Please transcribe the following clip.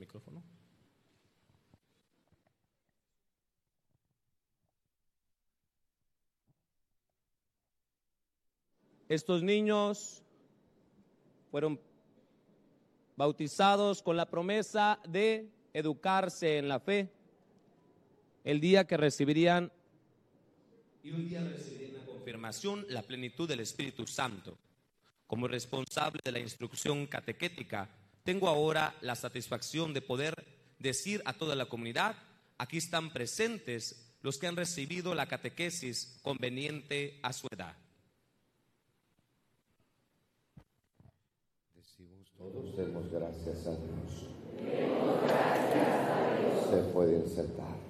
micrófono. Estos niños fueron bautizados con la promesa de educarse en la fe el día que recibirían y un día recibirían la confirmación, la plenitud del Espíritu Santo. Como responsable de la instrucción catequética, tengo ahora la satisfacción de poder decir a toda la comunidad: aquí están presentes los que han recibido la catequesis conveniente a su edad. Decimos todos, demos gracias a Dios. Se pueden sentar.